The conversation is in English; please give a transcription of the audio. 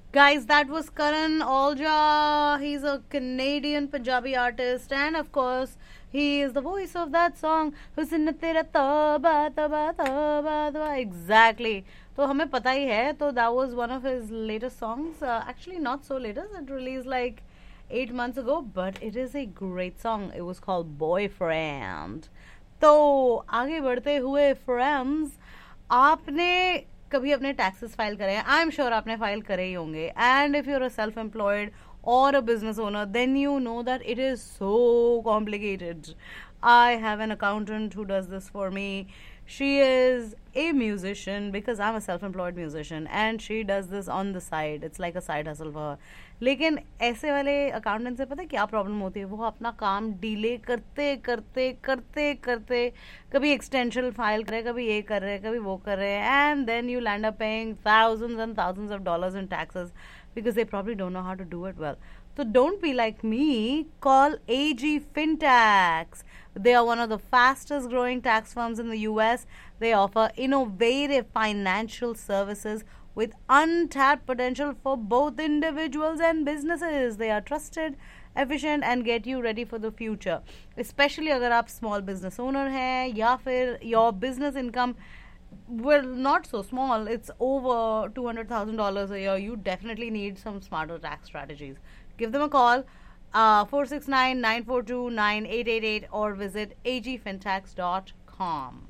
Guys, that was Karan Aulja. He's a Canadian Punjabi artist, and of course, he is the voice of that song. Husn tera tauba tauba tauba tauba. Exactly. तो हमें पता ही है. तो that was one of his latest songs. Actually, not so latest. It released like 8 months ago, but it is a great song. It was called Boyfriend. तो आगे बढ़ते हुए friends, आपने कभी अपने टैक्सेस फाइल करे हैं? आई एम श्योर आपने फाइल करे ही होंगे. And if you are a self employed or a business owner, then you know that it is so complicated. I have an accountant who does this for me. She is a musician because I'm a self-employed musician, and she does this on the side. It's like a side hustle for her. लेकिन ऐसे वाले accountant से पता है क्या problem होती है? वो अपना काम डिले करते करते करते करते कभी एक्सटेंशन फाइल कर रहे, कभी ये कर रहे, कभी वो कर रहे, and then you land up paying thousands and thousands of dollars in taxes because they probably don't know how to do it well. So don't be like me. Call AG FinTax. They are one of the fastest growing tax firms in the US. They offer innovative financial services with untapped potential for both individuals and businesses. They are trusted, efficient and get you ready for the future. Especially अगर आप small business owner हैं या फिर your business income, well, not so small, it's over $200,000 a year, you definitely need some smarter tax strategies. Give them a call, 469 942 9888, or visit agfintax.com.